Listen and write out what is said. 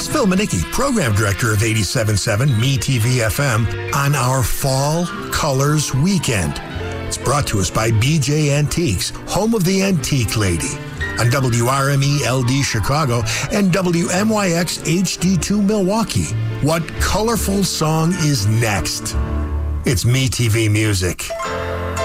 It's Phil Manicki, Program Director of 87.7 MeTV FM on our Fall Colors Weekend. It's brought to us by BJ Antiques, home of the Antique Lady, on WRME LD Chicago and WMYX HD2 Milwaukee. What colorful song is next? It's MeTV Music.